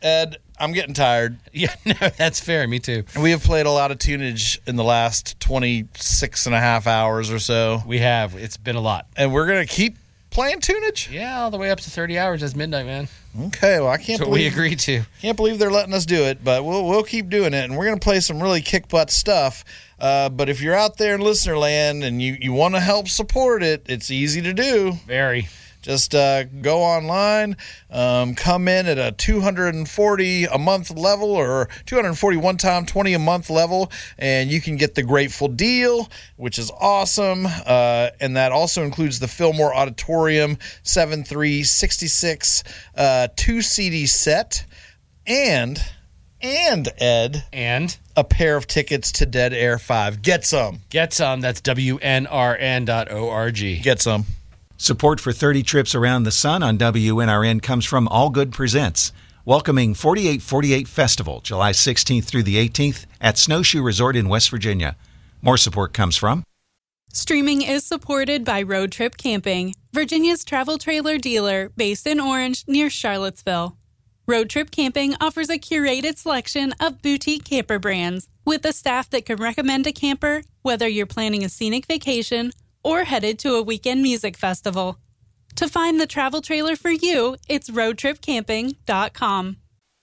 Ed, I'm getting tired. Yeah, no, that's fair. Me too. We have played a lot of tunage in the last 26 and a half hours or so. We have. It's been a lot. And we're going to keep playing tunage? Yeah, all the way up to 30 hours. That's midnight, man. Okay, well, I can't That's what believe we agreed to. Can't believe they're letting us do it, but we'll keep doing it, and we're going to play some really kick-butt stuff. But if you're out there in listener land and you want to help support it, it's easy to do. Very. Just go online, come in at a $240 a month level or $240 one time, $20 a month level, and you can get the Grateful Deal, which is awesome. And that also includes the Fillmore Auditorium 7/3/66 2-CD set and Ed. And? A pair of tickets to Dead Air 5. Get some. Get some. That's WNRN.org. Get some. Support for 30 Trips Around the Sun on WNRN comes from All Good Presents, welcoming 4848 Festival, July 16th through the 18th at Snowshoe Resort in West Virginia. More support comes from... Streaming is supported by Road Trip Camping, Virginia's travel trailer dealer based in Orange near Charlottesville. Road Trip Camping offers a curated selection of boutique camper brands with a staff that can recommend a camper, whether you're planning a scenic vacation or headed to a weekend music festival. To find the travel trailer for you, it's roadtripcamping.com.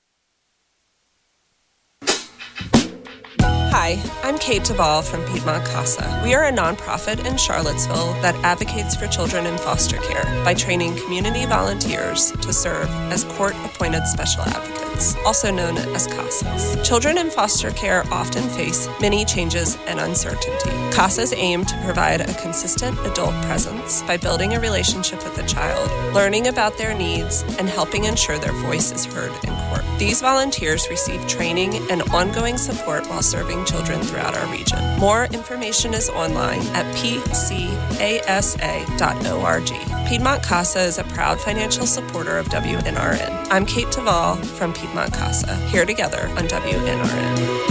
Hi, I'm Kate Duvall from Piedmont Casa. We are a nonprofit in Charlottesville that advocates for children in foster care by training community volunteers to serve as court-appointed special advocates, also known as CASAs. Children in foster care often face many changes and uncertainty. CASAs aim to provide a consistent adult presence by building a relationship with the child, learning about their needs, and helping ensure their voice is heard in court. These volunteers receive training and ongoing support while serving children throughout our region. More information is online at pcasa.org. Piedmont Casa is a proud financial supporter of WNRN. I'm Kate Duvall from Piedmont Casa, here together on WNRN.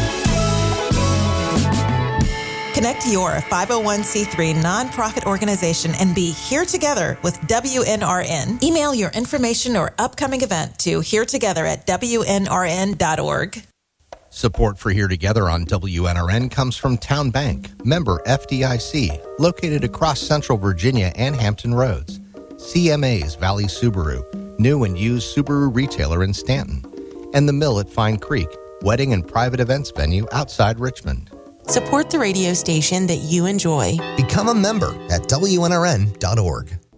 Connect your 501c3 nonprofit organization and be here together with WNRN. Email your information or upcoming event to heretogether@WNRN.org. Support for Here Together on WNRN comes from Town Bank, member FDIC, located across Central Virginia and Hampton Roads. CMA's Valley Subaru, new and used Subaru retailer in Stanton. And The Mill at Fine Creek, wedding and private events venue outside Richmond. Support the radio station that you enjoy. Become a member at WNRN.org.